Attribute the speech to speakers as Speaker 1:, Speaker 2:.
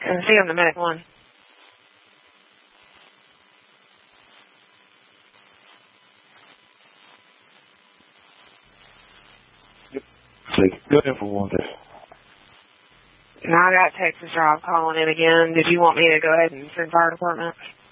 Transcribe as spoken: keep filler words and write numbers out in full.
Speaker 1: can see on the medic one.
Speaker 2: Go ahead for one day.
Speaker 1: Now I got Texas Rob calling in again. Did you want me to go ahead and send fire department?